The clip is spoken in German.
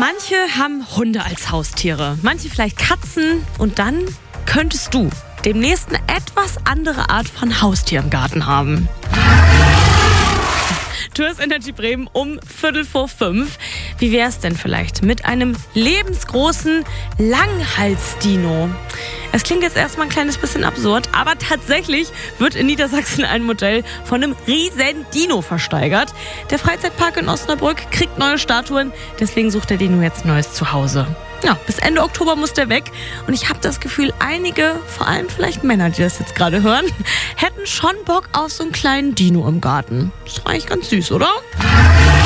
Manche haben Hunde als Haustiere, manche vielleicht Katzen und dann könntest du demnächst eine etwas andere Art von Haustier im Garten haben. Du hörst Energy Bremen um 4:45. Wie wär's denn vielleicht mit einem lebensgroßen Langhals-Dino? Es klingt jetzt erstmal ein kleines bisschen absurd, aber tatsächlich wird in Niedersachsen ein Modell von einem riesen Dino versteigert. Der Freizeitpark in Osnabrück kriegt neue Statuen, deswegen sucht der Dino jetzt ein neues Zuhause. Ja, bis Ende Oktober muss der weg und ich habe das Gefühl, einige, vor allem vielleicht Männer, die das jetzt gerade hören, hätten schon Bock auf so einen kleinen Dino im Garten. Ist doch eigentlich ganz süß, oder?